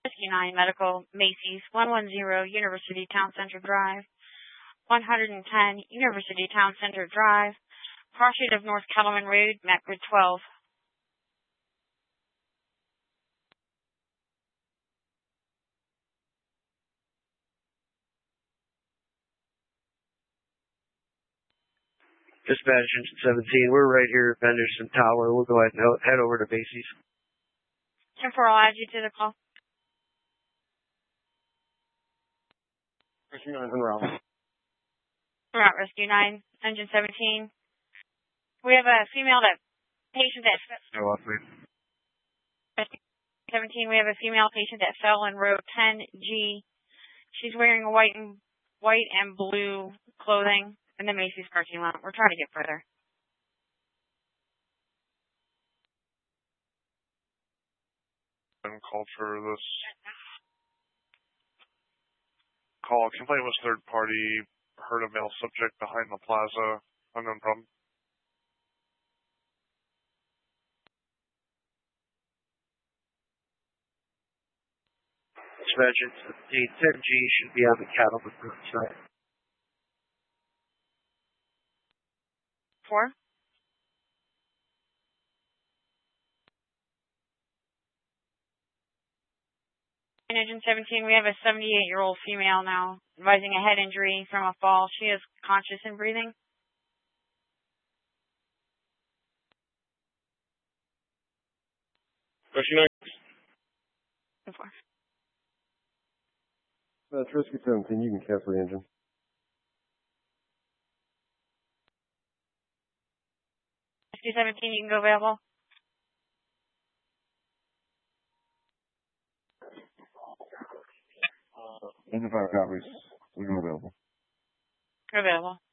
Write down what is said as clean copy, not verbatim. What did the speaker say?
Rescue 9 Medical, Macy's, 110 University Town Center Drive, 110 University Town Center Drive, far street of North Cattleman Road, map grid 12. Dispatch Engine 17, we're right here at Benderson Tower. We'll go ahead and head over to Macy's. 10-4, I'll add you to the call. Rescue 9's en route. We're at Rescue 9, Engine 17. We have a female patient that... No, please. Rescue 17, we have a female patient that fell in row 10G. She's wearing white and blue clothing in the Macy's parking lot. We're trying to get further. And called for this call. Complaint was third party. Heard a male subject behind the plaza. Unknown problem. Dispatch Engine 17, 10G should be on the Cattleman Road side. 4. In Engine 17, we have a 78-year-old female now, advising a head injury from a fall. She is conscious and breathing. Rescue 9. 4. That's Rescue 17. You can cancel the engine. Rescue 17, you can go available. Engine 5 copies. We can available. Available.